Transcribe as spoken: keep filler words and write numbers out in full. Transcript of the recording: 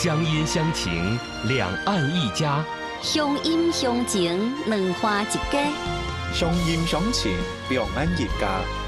乡音乡情，两岸一家。 乡音乡情，两花一家。 乡音乡情，两岸一家。